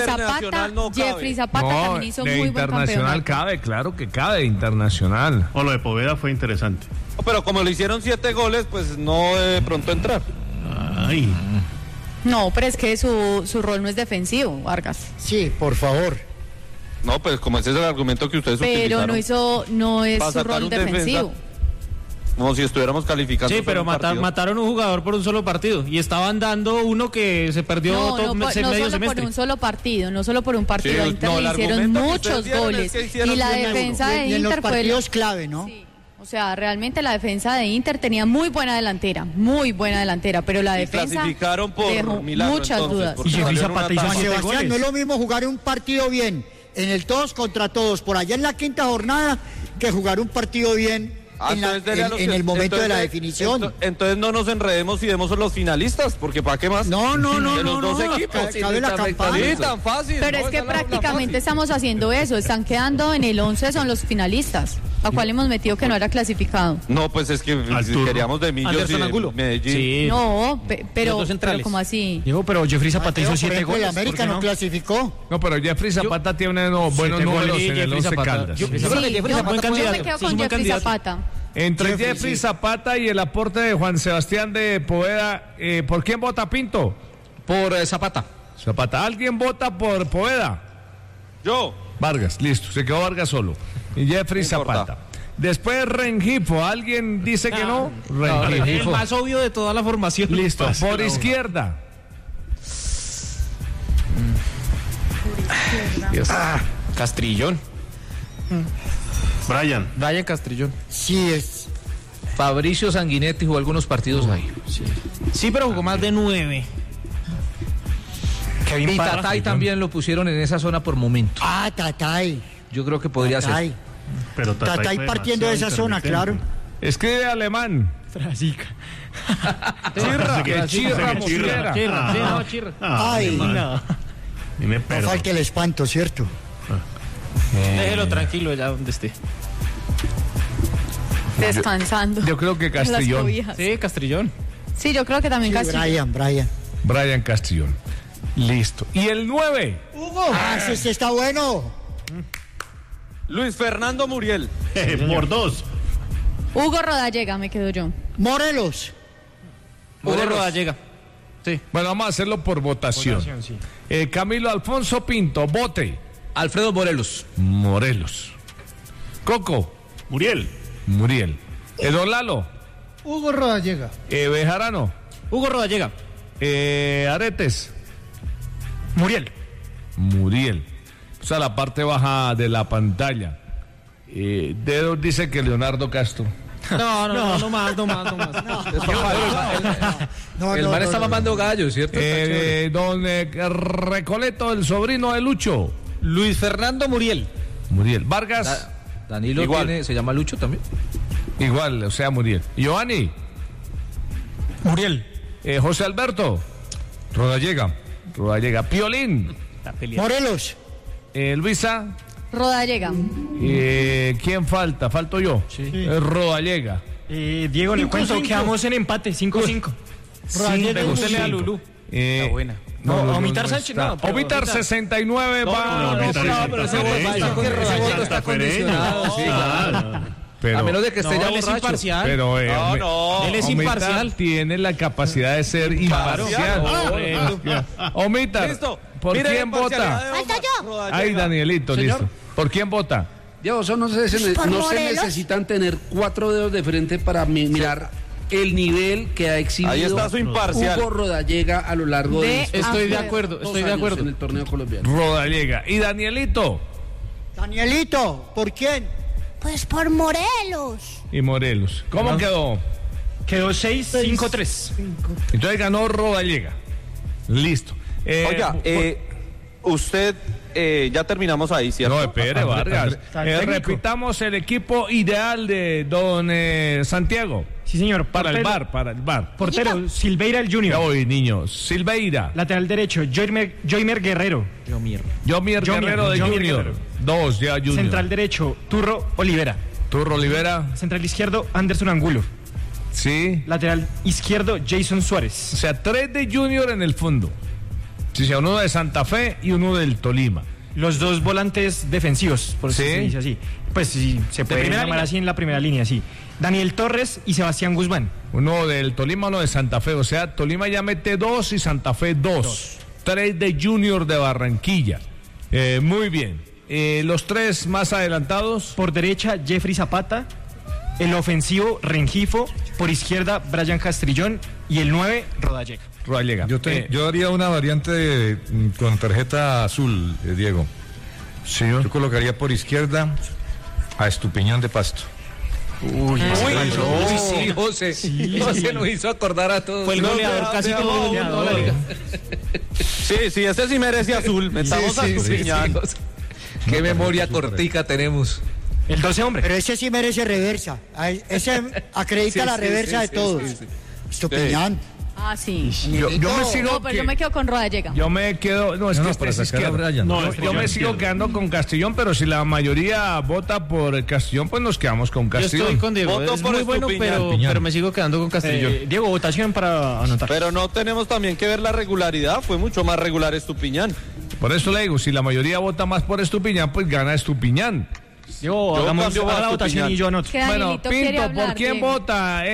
[SPEAKER 12] Zapata también hizo muy buen campeonato.
[SPEAKER 1] Internacional cabe, claro que cabe, internacional.
[SPEAKER 6] O lo de Poveda fue interesante.
[SPEAKER 7] Pero como le hicieron 7 goles, pues no de pronto entrar.
[SPEAKER 6] Ay.
[SPEAKER 12] No, pero es que su rol no es defensivo, Vargas.
[SPEAKER 9] Sí, por favor.
[SPEAKER 7] No, pues como ese es el argumento que ustedes utilizaron.
[SPEAKER 12] Pero no es su rol defensivo.
[SPEAKER 7] Como si estuviéramos calificando.
[SPEAKER 5] Sí, pero mataron un jugador por un solo partido y estaban dando uno que se perdió
[SPEAKER 12] no
[SPEAKER 5] medio
[SPEAKER 12] solo
[SPEAKER 5] semestre.
[SPEAKER 12] Por un solo partido, no solo por un partido.
[SPEAKER 7] Sí,
[SPEAKER 12] a Inter le hicieron muchos goles
[SPEAKER 7] hicieron
[SPEAKER 12] y la defensa de Inter
[SPEAKER 9] en los
[SPEAKER 12] fue
[SPEAKER 9] partidos clave, ¿no?
[SPEAKER 12] Sí. O sea, realmente la defensa de Inter tenía muy buena delantera, pero la defensa
[SPEAKER 7] clasificaron por
[SPEAKER 12] dejó
[SPEAKER 7] milagro,
[SPEAKER 12] muchas
[SPEAKER 7] entonces,
[SPEAKER 12] dudas.
[SPEAKER 4] Y Jeffrey Zapata hizo 7
[SPEAKER 9] Sebastián,
[SPEAKER 4] goles.
[SPEAKER 9] no es lo mismo jugar un partido bien en el todos contra todos, por allá en la quinta jornada, que jugar un partido bien en el momento de la definición.
[SPEAKER 7] Entonces no nos enredemos y demos los finalistas, porque ¿para qué más?
[SPEAKER 9] No,
[SPEAKER 7] de los dos equipos.
[SPEAKER 9] Cabe la campaña.
[SPEAKER 7] Sí, tan fácil.
[SPEAKER 12] Pero es que prácticamente estamos haciendo eso, están quedando en el 11, son los finalistas, a cual hemos metido que no era clasificado.
[SPEAKER 7] No, pues es que queríamos de Millos y de Medellín.
[SPEAKER 5] Sí.
[SPEAKER 12] No, pero como así.
[SPEAKER 4] Diego, pero Jeffrey Zapata hizo 7 goles.
[SPEAKER 9] El América no clasificó.
[SPEAKER 1] No, pero Jeffrey Zapata tiene buenos números en el 11 Caldas.
[SPEAKER 5] Yo creo que Jeffrey Zapata es buen
[SPEAKER 12] Yo
[SPEAKER 5] candidato.
[SPEAKER 12] me quedo con Jeffrey Zapata.
[SPEAKER 1] Entre Jeffrey Zapata y el aporte de Juan Sebastián de Poveda, ¿por quién vota Pinto?
[SPEAKER 3] Por Zapata.
[SPEAKER 1] Zapata. ¿Alguien vota por Poveda?
[SPEAKER 7] Yo.
[SPEAKER 1] Vargas, listo. Se quedó Vargas solo. Y Jeffrey Zapata. Después Rengifo. ¿Alguien dice que no?
[SPEAKER 5] El más obvio de toda la formación.
[SPEAKER 1] Listo. Por izquierda.
[SPEAKER 3] Castrillón.
[SPEAKER 6] Brian
[SPEAKER 3] Castrillón.
[SPEAKER 9] Sí, es.
[SPEAKER 3] Fabricio Sanguinetti jugó algunos partidos ahí.
[SPEAKER 5] Sí, pero jugó más de 9.
[SPEAKER 3] Y Tatay también lo pusieron en esa zona por momento.
[SPEAKER 9] Ah, Tatay.
[SPEAKER 3] Yo creo que podría ser.
[SPEAKER 6] Pero
[SPEAKER 9] Tatay partiendo de esa zona, claro.
[SPEAKER 1] Escribe alemán.
[SPEAKER 4] Frasica.
[SPEAKER 1] Chirra.
[SPEAKER 9] Ay,
[SPEAKER 6] no
[SPEAKER 9] falta el espanto, ¿cierto?
[SPEAKER 5] Déjelo tranquilo allá donde esté.
[SPEAKER 12] Descansando.
[SPEAKER 1] Yo creo que Castrillón.
[SPEAKER 5] Sí, Castrillón.
[SPEAKER 12] Sí, yo creo que también Castrillón.
[SPEAKER 9] Brian
[SPEAKER 1] Castrillón. Listo. ¿Y el 9?
[SPEAKER 9] Hugo. Ese está bueno.
[SPEAKER 7] Luis Fernando Muriel.
[SPEAKER 6] Por 2.
[SPEAKER 12] Hugo Rodallega, me quedo yo.
[SPEAKER 9] Morelos.
[SPEAKER 5] Hugo Rodallega. Sí.
[SPEAKER 1] Bueno, vamos a hacerlo por votación.
[SPEAKER 4] Sí.
[SPEAKER 1] Camilo Alfonso Pinto, vote.
[SPEAKER 3] Alfredo
[SPEAKER 1] Morelos. Coco.
[SPEAKER 6] Muriel.
[SPEAKER 1] Don Lalo.
[SPEAKER 10] Hugo Rodallega.
[SPEAKER 1] Bejarano.
[SPEAKER 5] Hugo Rodallega.
[SPEAKER 1] Aretes.
[SPEAKER 4] Muriel.
[SPEAKER 1] O sea, la parte baja de la pantalla. Dedos dice que Leonardo Castro.
[SPEAKER 5] No más.
[SPEAKER 3] El man está mamando gallos, ¿cierto?
[SPEAKER 1] Don Recoleto, el sobrino de Lucho.
[SPEAKER 5] Luis Fernando Muriel.
[SPEAKER 1] Vargas.
[SPEAKER 3] Danilo
[SPEAKER 1] igual.
[SPEAKER 3] ¿Se llama Lucho también?
[SPEAKER 1] Igual, o sea, Muriel. Giovanni.
[SPEAKER 4] Muriel.
[SPEAKER 1] José Alberto. Rodallega. Piolín.
[SPEAKER 9] Morelos.
[SPEAKER 1] Luisa.
[SPEAKER 12] Rodallega.
[SPEAKER 1] ¿Quién falta? Falto yo.
[SPEAKER 4] Sí.
[SPEAKER 1] Rodallega.
[SPEAKER 4] Diego, le cuento, quedamos en empate, 5-5.
[SPEAKER 5] Pregúntele a Lulú.
[SPEAKER 3] Está buena.
[SPEAKER 4] Omitar Sánchez, no.
[SPEAKER 1] Omitar 69 va.
[SPEAKER 3] pero ese voto está condicionado. Sí, claro.
[SPEAKER 1] Pero,
[SPEAKER 3] a menos de que esté ya
[SPEAKER 5] él es
[SPEAKER 3] borracho.
[SPEAKER 5] imparcial.
[SPEAKER 1] Pero
[SPEAKER 5] él es imparcial.
[SPEAKER 1] Tiene la capacidad de ser imparcial. Omita.
[SPEAKER 7] Listo.
[SPEAKER 1] ¿Por quién vota?
[SPEAKER 8] Falta yo.
[SPEAKER 1] Ay, Danielito, listo. ¿Por quién vota?
[SPEAKER 2] Diego, eso no se necesitan tener 4 dedos de frente para mirar el nivel que ha exhibido
[SPEAKER 7] ahí está su imparcial.
[SPEAKER 2] Hugo Rodallega a lo largo de
[SPEAKER 5] Estoy de acuerdo
[SPEAKER 2] en el torneo colombiano.
[SPEAKER 1] Rodallega. ¿Y Danielito?
[SPEAKER 9] ¿Por quién?
[SPEAKER 8] Pues por Morelos.
[SPEAKER 1] Y Morelos. ¿Cómo quedó?
[SPEAKER 4] Quedó 6-5-3.
[SPEAKER 1] Entonces ganó Rodallega. Listo.
[SPEAKER 7] Oiga, usted, ya terminamos ahí, ¿cierto?
[SPEAKER 1] No, espere, Vargas. Repitamos el equipo ideal de don Santiago.
[SPEAKER 4] Sí, señor.
[SPEAKER 1] Para el bar.
[SPEAKER 4] Portero, Silveira el Junior.
[SPEAKER 1] Hoy, niños. Silveira.
[SPEAKER 4] Lateral derecho, Joimer Guerrero.
[SPEAKER 1] Joimer Guerrero de Junior. Dos, ya Junior.
[SPEAKER 4] Central derecho, Turro Olivera. Central izquierdo, Anderson Angulo.
[SPEAKER 1] Sí.
[SPEAKER 4] Lateral izquierdo, Jason Suárez.
[SPEAKER 1] O sea, 3 de Junior en el fondo. Sí, sea, uno de Santa Fe y uno del Tolima.
[SPEAKER 4] Los dos volantes defensivos, por eso se dice así. Pues sí, se puede llamar así en la primera línea, sí. Daniel Torres y Sebastián Guzmán.
[SPEAKER 1] Uno del Tolima, uno de Santa Fe. O sea, Tolima ya mete 2 y Santa Fe 2. 3 de Junior de Barranquilla. Muy bien. Los 3 más adelantados.
[SPEAKER 4] Por derecha, Jeffrey Zapata. El ofensivo, Rengifo. Por izquierda, Brian Castrillón. Y el 9, Rodallega.
[SPEAKER 11] Yo haría una variante con tarjeta azul, Diego.
[SPEAKER 1] Sí.
[SPEAKER 11] Yo colocaría por izquierda a Estupiñán de Pasto.
[SPEAKER 3] Sí, José. José nos hizo acordar a todos.
[SPEAKER 5] Fue el goleador casi todo el mundo de la liga.
[SPEAKER 7] Sí, ese sí merece azul. Metamos a Estupiñán.
[SPEAKER 3] Qué memoria cortica tenemos.
[SPEAKER 4] El 12 hombre.
[SPEAKER 9] Pero ese sí merece reversa. Ese acredita la reversa de todos. Estupiñán.
[SPEAKER 12] Ah, sí.
[SPEAKER 1] Yo me sigo.
[SPEAKER 12] Pero yo me quedo con Rodallega.
[SPEAKER 1] Yo me quedo. No, es que este es izquierda. Yo me sigo quedando con Castellón, pero si la mayoría vota por el Castellón, pues nos quedamos con Castellón.
[SPEAKER 5] Yo estoy con Diego.
[SPEAKER 7] Voto
[SPEAKER 5] es
[SPEAKER 7] por
[SPEAKER 5] muy bueno, pero me sigo quedando con Castellón.
[SPEAKER 4] Diego, votación para anotar.
[SPEAKER 7] Pero no tenemos también que ver la regularidad. Fue mucho más regular Estupiñán.
[SPEAKER 1] Por eso le digo, si la mayoría vota más por Estupiñán, pues gana Estupiñán.
[SPEAKER 4] Yo hagamos la votación y yo anoto.
[SPEAKER 1] Bueno, Pinto, ¿por quién vota?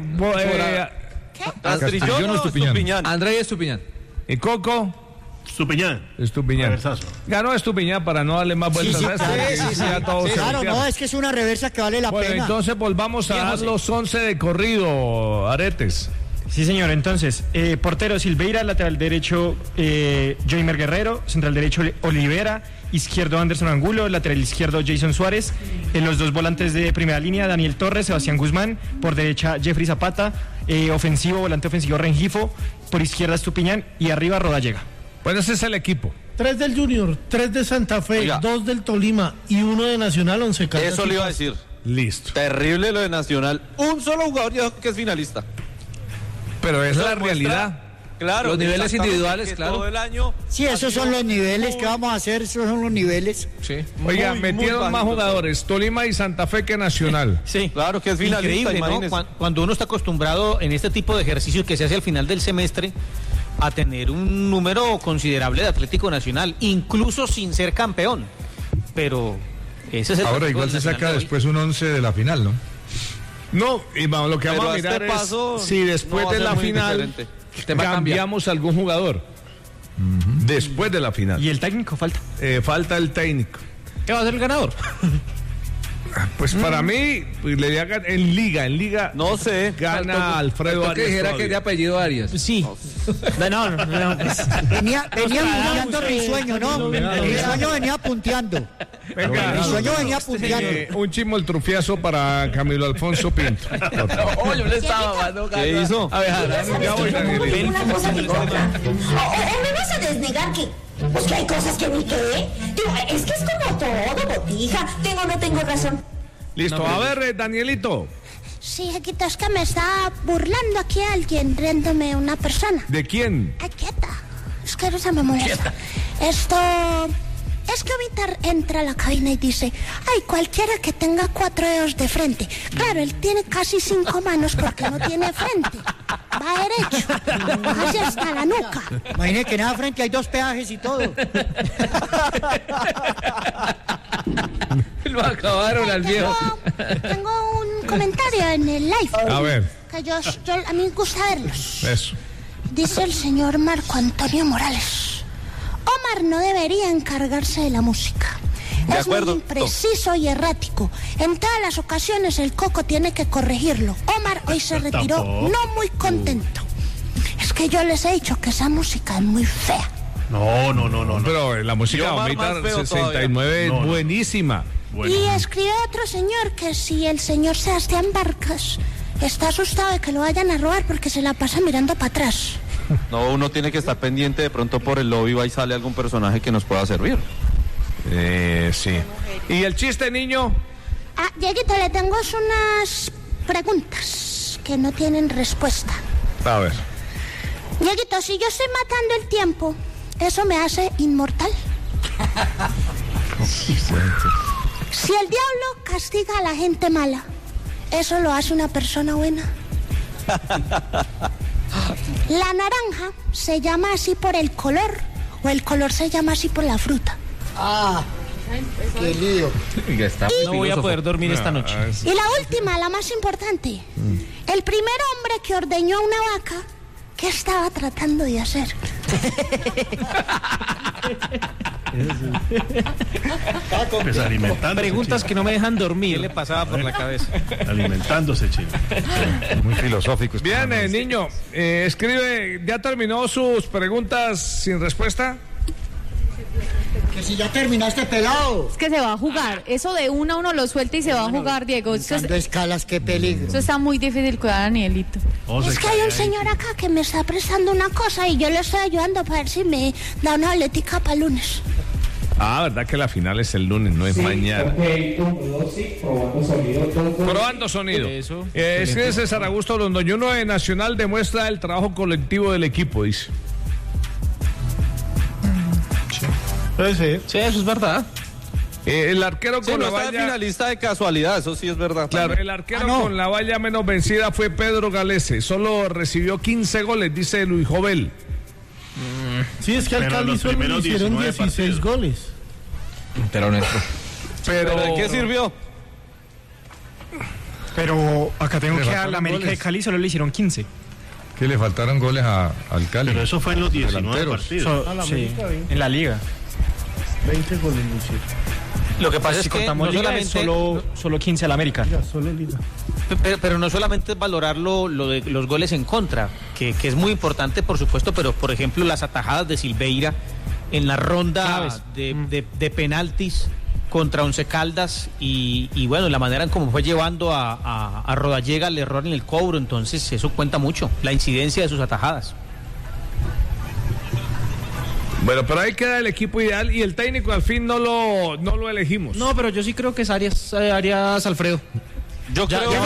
[SPEAKER 7] ¿Castrillón o Estupiñán?
[SPEAKER 3] André Estupiñán.
[SPEAKER 1] ¿Y Coco?
[SPEAKER 6] Estupiñán.
[SPEAKER 1] Ganó Estupiñán para no darle más vueltas a esto.
[SPEAKER 9] Claro, no, es que es una reversa que vale la pena.
[SPEAKER 1] Bueno, entonces volvamos a dar los 11 de corrido, Aretes.
[SPEAKER 4] Sí, señor. Entonces, portero Silveira, lateral derecho Joimer Guerrero, central derecho Olivera, izquierdo Anderson Angulo, lateral izquierdo Jason Suárez, en los dos volantes de primera línea Daniel Torres, Sebastián Guzmán, por derecha Jeffrey Zapata, volante ofensivo Rengifo, por izquierda Estupiñán y arriba Rodallega.
[SPEAKER 1] Bueno, ese es el equipo.
[SPEAKER 10] 3 del Junior, 3 de Santa Fe, 2 del Tolima y 1 de Nacional, 11 cartas.
[SPEAKER 7] Eso le iba a decir.
[SPEAKER 1] Listo.
[SPEAKER 7] Terrible lo de Nacional. Un solo jugador ya que es finalista.
[SPEAKER 1] Pero es la realidad.
[SPEAKER 7] Claro.
[SPEAKER 3] Los niveles individuales, claro.
[SPEAKER 7] Todo el año.
[SPEAKER 9] Sí, esos son los niveles. ¿Qué vamos a hacer? Esos son los niveles.
[SPEAKER 3] Sí.
[SPEAKER 1] Oiga, metieron más jugadores, Tolima y Santa Fe que Nacional.
[SPEAKER 5] Sí.
[SPEAKER 7] Claro que es finalista.
[SPEAKER 5] Increíble, ¿no? Cuando uno está acostumbrado en este tipo de ejercicios que se hace al final del semestre a tener un número considerable de Atlético Nacional, incluso sin ser campeón. Pero ese es el.
[SPEAKER 11] Ahora igual se saca después un 11 de la final, ¿no?
[SPEAKER 1] No, y lo que vamos a mirar es si después de la final cambiamos algún jugador. Después de la final.
[SPEAKER 4] ¿Y el técnico falta?
[SPEAKER 1] Falta el técnico.
[SPEAKER 5] ¿Qué va a ser el ganador?
[SPEAKER 1] Pues para mí, pues, le digan en Liga.
[SPEAKER 7] No sé.
[SPEAKER 1] Gana Alfredo Arias.
[SPEAKER 3] Que dijera que es de apellido Arias.
[SPEAKER 5] Sí. No.
[SPEAKER 9] Venía punteando Risueño, ¿no? Risueño venía punteando.
[SPEAKER 1] Venga,
[SPEAKER 9] Risueño venía punteando.
[SPEAKER 1] Un chimoltrufiazo para Camilo Alfonso Pinto.
[SPEAKER 3] No, yo le estaba mandando.
[SPEAKER 7] ¿Qué hizo?
[SPEAKER 3] A ver,
[SPEAKER 1] ya voy, Daniel.
[SPEAKER 8] ¿O me vas a desnegar que pues que hay cosas que ni qué? Digo, es que es como todo, botija. No tengo razón.
[SPEAKER 1] Listo, a ver, Danielito.
[SPEAKER 8] Sí, Jequito, es que me está burlando aquí alguien, riéndome una persona.
[SPEAKER 1] ¿De quién?
[SPEAKER 8] Ay, quieta. Es que no se me molesta. Es que ahorita entra a la cabina y dice, ay, cualquiera que tenga 4 dedos de frente. Claro, él tiene casi 5 manos porque no tiene frente. Va derecho, casi hasta la nuca.
[SPEAKER 9] Imagínate que nada frente hay 2 peajes y todo.
[SPEAKER 3] Lo acabaron al viejo.
[SPEAKER 8] Tengo un comentario en el live.
[SPEAKER 1] A ver.
[SPEAKER 8] Que a mí me gusta verlos.
[SPEAKER 1] Eso.
[SPEAKER 8] Dice el señor Marco Antonio Morales. Omar no debería encargarse de la música. Es muy impreciso y errático. En todas las ocasiones el Coco tiene que corregirlo. Omar hoy se retiró no muy contento. Es que yo les he dicho que esa música es muy fea.
[SPEAKER 6] No.
[SPEAKER 1] Pero la música ahorita 69 es buenísima.
[SPEAKER 8] Y escribe otro señor que si el señor Sebastián Vargas está asustado de que lo vayan a robar porque se la pasa mirando para atrás.
[SPEAKER 7] No, uno tiene que estar pendiente, de pronto por el lobby va y sale algún personaje que nos pueda servir.
[SPEAKER 1] Sí. ¿Y el chiste, niño?
[SPEAKER 8] Dieguito, le tengo unas preguntas que no tienen respuesta.
[SPEAKER 1] A ver.
[SPEAKER 8] Dieguito, si yo estoy matando el tiempo, ¿eso me hace inmortal? Si el diablo castiga a la gente mala, ¿eso lo hace una persona buena? ¿La naranja se llama así por el color o el color se llama así por la fruta?
[SPEAKER 9] Qué lío.
[SPEAKER 5] No voy a poder dormir esta noche.
[SPEAKER 8] Y la última, la más importante. El primer hombre que ordeñó a una vaca, ¿qué estaba tratando de hacer?
[SPEAKER 6] Pues alimentándose.
[SPEAKER 5] Preguntas que no me dejan dormir. ¿Qué le pasaba por la cabeza?
[SPEAKER 6] Alimentándose, Chino.
[SPEAKER 11] Muy filosófico.
[SPEAKER 1] Bien, niño, escribe, ¿ya terminó sus preguntas sin respuesta?
[SPEAKER 9] Que si ya terminaste, pelado.
[SPEAKER 12] Es que se va a jugar. Eso de uno lo suelta y se va a jugar, Diego.
[SPEAKER 9] Dando escalas, qué peligro.
[SPEAKER 12] Eso está muy difícil cuidar a Danielito.
[SPEAKER 8] Es que hay un señor acá que me está prestando una cosa y yo le estoy ayudando para ver si me da una boletica para el lunes.
[SPEAKER 1] ¿Verdad que la final es el lunes, no es mañana? Probando sonido. Escribe César Augusto Londoñuno de Nacional demuestra el trabajo colectivo del equipo, dice.
[SPEAKER 5] Sí, eso es verdad.
[SPEAKER 1] El arquero con la valla
[SPEAKER 7] finalista de casualidad, eso sí es verdad.
[SPEAKER 1] Claro, el arquero con la valla menos vencida fue Pedro Galese. Solo recibió 15 goles, dice Luis Jovel.
[SPEAKER 10] Sí, es que al Cali solo le hicieron 16 goles.
[SPEAKER 3] Pero nuestro.
[SPEAKER 1] Pero
[SPEAKER 7] ¿de qué sirvió?
[SPEAKER 4] Pero acá tengo que a la América de Cali solo le hicieron 15.
[SPEAKER 11] Que le faltaron goles al Cali.
[SPEAKER 6] Pero eso fue en los 19 partidos.
[SPEAKER 4] Sí, en la liga.
[SPEAKER 10] 20 goles, Lucio.
[SPEAKER 5] Lo que pasa es que
[SPEAKER 4] contamos
[SPEAKER 5] no
[SPEAKER 4] liga,
[SPEAKER 5] solamente
[SPEAKER 4] solo 15 al América.
[SPEAKER 10] Solo liga.
[SPEAKER 5] Pero no solamente es valorar lo de los goles en contra, que es muy importante, por supuesto, pero por ejemplo las atajadas de Silveira en la ronda de penaltis contra Once Caldas y bueno, la manera en cómo fue llevando a Rodallega al error en el cobro, entonces eso cuenta mucho, la incidencia de sus atajadas.
[SPEAKER 1] Bueno, pero ahí queda el equipo ideal y el técnico al fin no lo elegimos.
[SPEAKER 5] No, pero yo sí creo que es Arias Alfredo.
[SPEAKER 7] Yo creo
[SPEAKER 9] Diego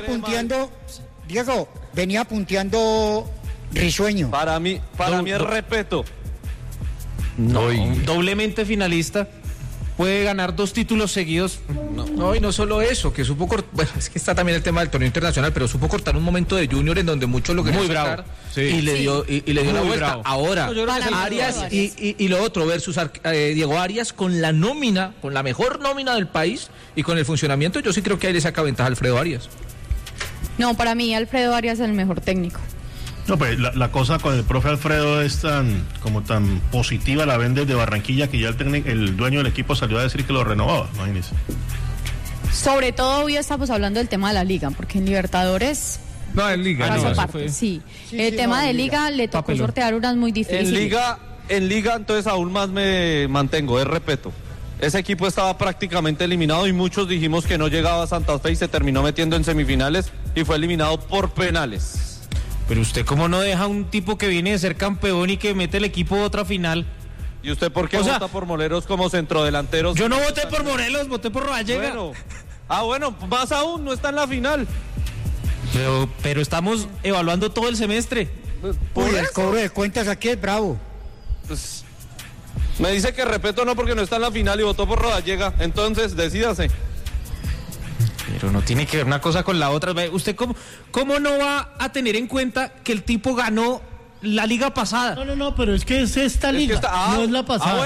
[SPEAKER 9] venía punteando Risueño.
[SPEAKER 7] Para mí es respeto.
[SPEAKER 5] No, doblemente finalista. Puede ganar 2 títulos seguidos.
[SPEAKER 3] No, y no solo eso, que supo cortar. Bueno, es que está también el tema del torneo internacional, pero supo cortar un momento de Junior en donde muchos lo querían sacar y le dio la vuelta.
[SPEAKER 5] Bravo.
[SPEAKER 3] Ahora, Arias y lo otro, versus Diego Arias con la nómina, con la mejor nómina del país y con el funcionamiento, yo sí creo que ahí le saca ventaja a Alfredo Arias.
[SPEAKER 12] No, para mí Alfredo Arias es el mejor técnico.
[SPEAKER 6] No, pues la cosa con el profe Alfredo es tan positiva, la ven desde Barranquilla, que ya el dueño del equipo salió a decir que lo renovaba, imagínese.
[SPEAKER 12] Sobre todo hoy estamos hablando del tema de la liga, porque en Libertadores...
[SPEAKER 1] No, en liga.
[SPEAKER 12] El tema de liga le tocó sortear unas muy difíciles.
[SPEAKER 7] En liga entonces aún más me mantengo, es respeto. Ese equipo estaba prácticamente eliminado y muchos dijimos que no llegaba a Santa Fe y se terminó metiendo en semifinales y fue eliminado por penales.
[SPEAKER 5] Pero usted cómo no deja a un tipo que viene de ser campeón y que mete el equipo a otra final.
[SPEAKER 7] ¿Y usted por qué vota por Morelos como centrodelanteros?
[SPEAKER 5] Yo no voté por Morelos, voté por Rodallega.
[SPEAKER 7] Bueno, más aún, no está en la final.
[SPEAKER 5] Pero estamos evaluando todo el semestre.
[SPEAKER 9] El cobro de cuentas aquí es bravo.
[SPEAKER 7] Pues, me dice que respeto no porque no está en la final y votó por Rodallega. Entonces, decídase.
[SPEAKER 5] Pero no tiene que ver una cosa con la otra. ¿Usted cómo no va a tener en cuenta que el tipo ganó la liga pasada?
[SPEAKER 10] No, pero es que es esta liga, no es la pasada.